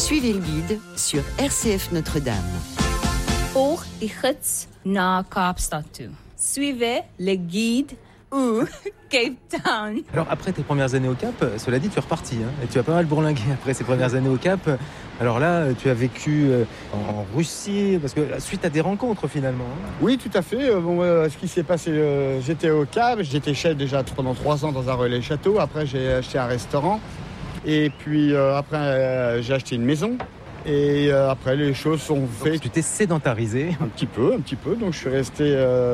Suivez le guide sur RCF Notre-Dame. Oog die gids naar Kaapstad toe. Suivez le guide ou Cape Town. Alors après tes premières années au Cap, cela dit, tu es reparti, hein, et tu as pas mal bourlingué après ces premières années au Cap. Alors là, tu as vécu en Russie, parce que suite à des rencontres finalement. Oui, tout à fait. Ce qui s'est passé, j'étais au Cap, j'étais chef déjà pendant 3 ans dans un relais château. Après, j'ai acheté un restaurant. Et puis après, j'ai acheté une maison. Et après, les choses sont faites. Donc, tu t'es sédentarisé. Un petit peu. Donc je suis resté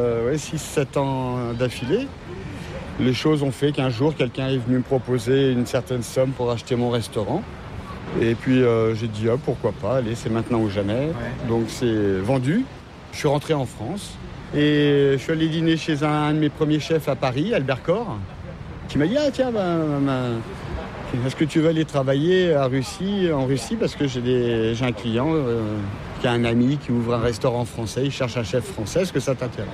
6-7 ans d'affilée. Les choses ont fait qu'un jour, quelqu'un est venu me proposer une certaine somme pour acheter mon restaurant. Et puis j'ai dit, pourquoi pas, allez, c'est maintenant ou jamais. Ouais. Donc c'est vendu. Je suis rentré en France. Et je suis allé dîner chez un de mes premiers chefs à Paris, Albert Corr, qui m'a dit, tiens, est-ce que tu veux aller travailler en Russie parce que j'ai un client qui a un ami qui ouvre un restaurant français, il cherche un chef français, est-ce que ça t'intéresse?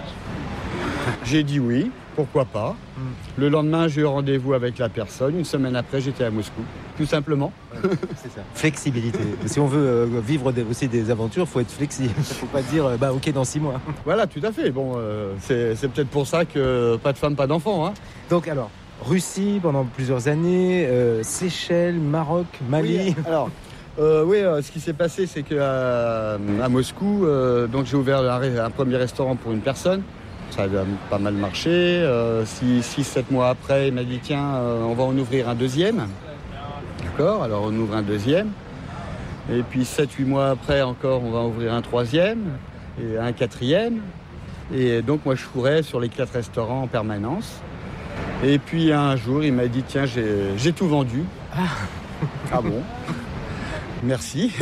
J'ai dit oui, pourquoi pas. Le lendemain, j'ai eu rendez-vous avec la personne. Une semaine après, j'étais à Moscou, tout simplement. C'est ça. Flexibilité. Si on veut vivre aussi des aventures, il faut être flexible. Il ne faut pas dire ok dans 6 mois. Voilà, tout à fait. Bon, c'est peut-être pour ça que pas de femme, pas d'enfant. Hein. Donc alors, Russie pendant plusieurs années, Seychelles, Maroc, Mali. Oui, alors, ce qui s'est passé, c'est qu'à Moscou, donc j'ai ouvert un premier restaurant pour une personne. Ça a pas mal marché. 6-7 mois après, il m'a dit tiens, on va en ouvrir un deuxième. D'accord, alors on ouvre un deuxième. Et puis 7-8 mois après encore, on va ouvrir un troisième et un quatrième. Et donc moi je courais sur les 4 restaurants en permanence. Et puis un jour, il m'a dit tiens, j'ai tout vendu. Ah bon? Merci.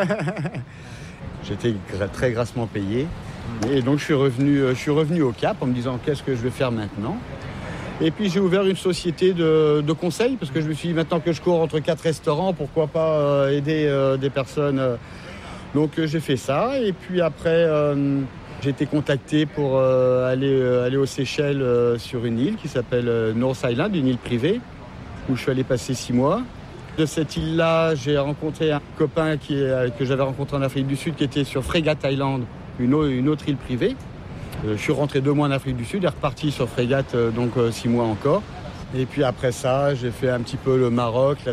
J'étais très grassement payé. Et donc je suis revenu au Cap en me disant qu'est-ce que je vais faire maintenant. Et puis j'ai ouvert une société de conseil parce que je me suis dit maintenant que je cours entre 4 restaurants, pourquoi pas aider des personnes. Donc j'ai fait ça et puis après j'ai été contacté pour aller aux Seychelles sur une île qui s'appelle North Island, une île privée où je suis allé passer 6 mois. De cette île-là, j'ai rencontré un copain que j'avais rencontré en Afrique du Sud qui était sur Fregat Island, une autre île privée. Je suis rentré 2 mois en Afrique du Sud et reparti sur Fregat, donc 6 mois encore. Et puis après ça, j'ai fait un petit peu le Maroc,